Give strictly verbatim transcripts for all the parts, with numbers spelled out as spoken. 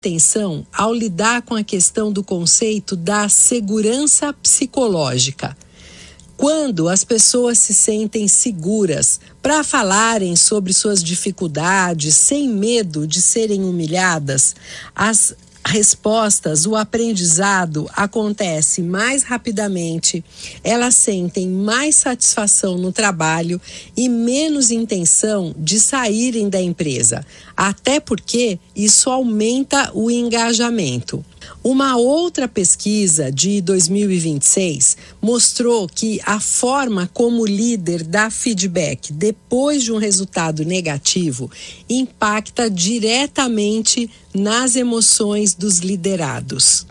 atenção ao lidar com a questão do conceito da segurança psicológica. Quando as pessoas se sentem seguras para falarem sobre suas dificuldades, sem medo de serem humilhadas, as respostas, o aprendizado acontece mais rapidamente, elas sentem mais satisfação no trabalho e menos intenção de saírem da empresa, até porque isso aumenta o engajamento. Uma outra pesquisa de dois mil e vinte e seis mostrou que a forma como o líder dá feedback depois de um resultado negativo impacta diretamente nas emoções dos liderados.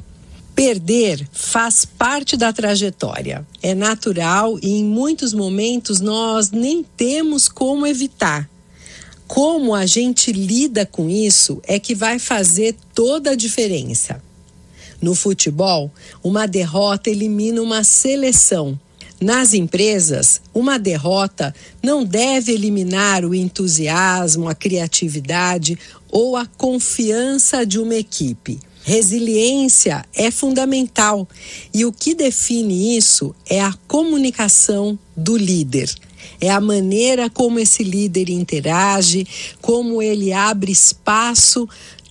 Perder faz parte da trajetória, é natural e em muitos momentos nós nem temos como evitar. Como a gente lida com isso é que vai fazer toda a diferença. No futebol, uma derrota elimina uma seleção. Nas empresas, uma derrota não deve eliminar o entusiasmo, a criatividade ou a confiança de uma equipe. Resiliência é fundamental e o que define isso é a comunicação do líder. É a maneira como esse líder interage, como ele abre espaço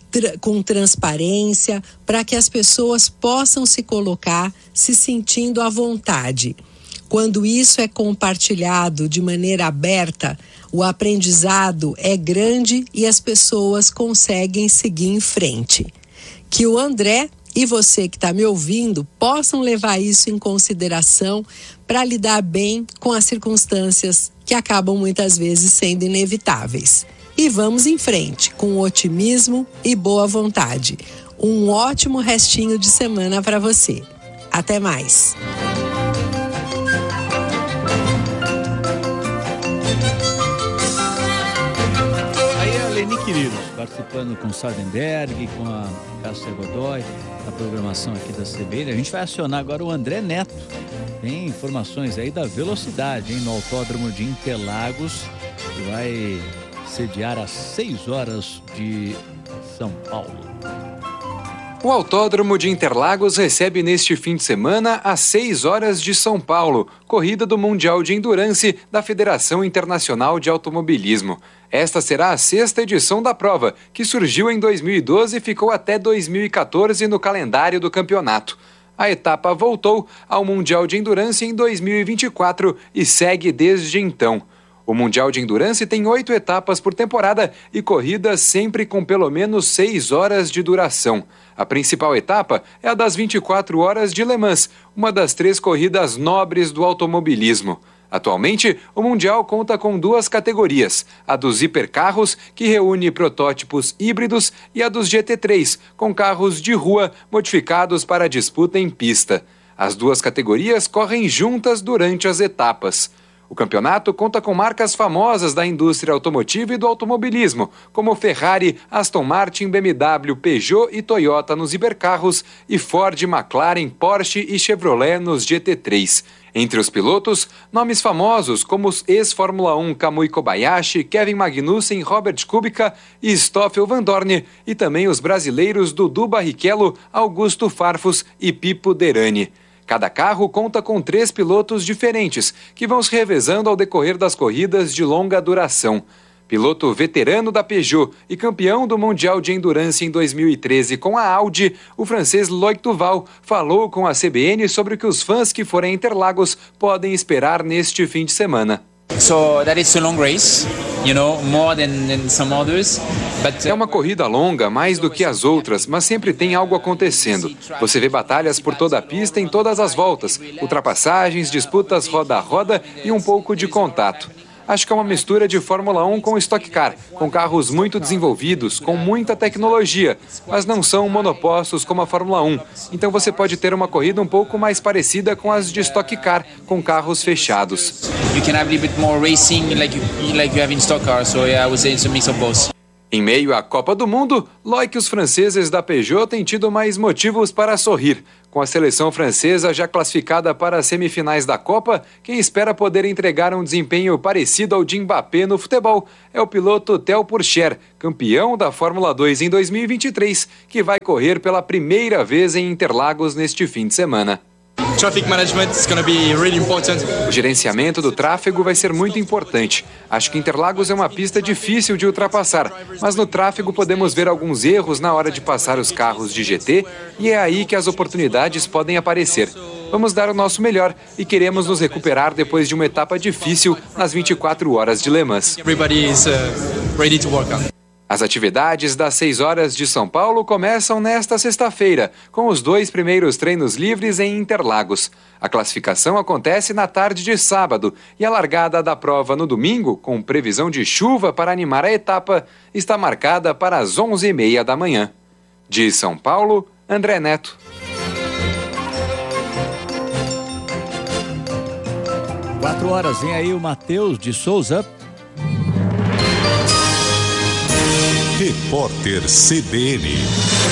com transparência para que as pessoas possam se colocar se sentindo à vontade. Quando isso é compartilhado de maneira aberta, o aprendizado é grande e as pessoas conseguem seguir em frente. Que o André e você que está me ouvindo possam levar isso em consideração para lidar bem com as circunstâncias que acabam muitas vezes sendo inevitáveis. E vamos em frente, com otimismo e boa vontade. Um ótimo restinho de semana para você. Até mais. Aí é a Leni Quirilos, participando com o Sardenberg, com a Cássia Godoy, na programação aqui da C B N. A gente vai acionar agora o André Neto. Tem informações aí da velocidade, hein, no Autódromo de Interlagos, que vai sediar às seis horas de São Paulo. O Autódromo de Interlagos recebe neste fim de semana às seis horas de São Paulo, corrida do Mundial de Endurance da Federação Internacional de Automobilismo. Esta será a sexta edição da prova, que surgiu em dois mil e doze e ficou até dois mil e catorze no calendário do campeonato. A etapa voltou ao Mundial de Endurance em dois mil e vinte e quatro e segue desde então. O Mundial de Endurance tem oito etapas por temporada e corridas sempre com pelo menos seis horas de duração. A principal etapa é a das vinte e quatro horas de Le Mans, uma das três corridas nobres do automobilismo. Atualmente, o Mundial conta com duas categorias, a dos hipercarros, que reúne protótipos híbridos, e a dos G T três, com carros de rua modificados para disputa em pista. As duas categorias correm juntas durante as etapas. O campeonato conta com marcas famosas da indústria automotiva e do automobilismo, como Ferrari, Aston Martin, B M W, Peugeot e Toyota nos hipercarros e Ford, McLaren, Porsche e Chevrolet nos G T três. Entre os pilotos, nomes famosos como os ex-Fórmula um Kamui Kobayashi, Kevin Magnussen, Robert Kubica e Stoffel Vandoorne, e também os brasileiros Dudu Barrichello, Augusto Farfus e Pipo Derani. Cada carro conta com três pilotos diferentes, que vão se revezando ao decorrer das corridas de longa duração. Piloto veterano da Peugeot e campeão do Mundial de Endurance em dois mil e treze com a Audi, o francês Loic Duval falou com a C B N sobre o que os fãs que forem a Interlagos podem esperar neste fim de semana. So that is a long race, you know, more than, than some others. But, uh... É uma corrida longa, mais do que as outras, mas sempre tem algo acontecendo. Você vê batalhas por toda a pista em todas as voltas, ultrapassagens, disputas roda a roda e um pouco de contato. Acho que é uma mistura de Fórmula um com Stock Car, com carros muito desenvolvidos, com muita tecnologia, mas não são monopostos como a Fórmula um. Então você pode ter uma corrida um pouco mais parecida com as de Stock Car, com carros fechados. You can have a little bit more racing like you, like you have in Stock Car, so yeah, I would say it's a mix of both. Em meio à Copa do Mundo, lói que os franceses da Peugeot têm tido mais motivos para sorrir. Com a seleção francesa já classificada para as semifinais da Copa, quem espera poder entregar um desempenho parecido ao de Mbappé no futebol é o piloto Theo Pourchaire, campeão da Fórmula dois em dois mil e vinte e três, que vai correr pela primeira vez em Interlagos neste fim de semana. Traffic management is going to be really important. O gerenciamento do tráfego vai ser muito importante. Acho que Interlagos é uma pista difícil de ultrapassar, mas no tráfego podemos ver alguns erros na hora de passar os carros de G T e é aí que as oportunidades podem aparecer. Vamos dar o nosso melhor e queremos nos recuperar depois de uma etapa difícil nas vinte e quatro horas de Le Mans. Everybody is uh, ready to work on. As atividades das seis horas de São Paulo começam nesta sexta-feira, com os dois primeiros treinos livres em Interlagos. A classificação acontece na tarde de sábado e a largada da prova no domingo, com previsão de chuva para animar a etapa, está marcada para as onze e meia da manhã. De São Paulo, André Neto. Quatro horas, vem aí o Matheus de Souza. Repórter C B N.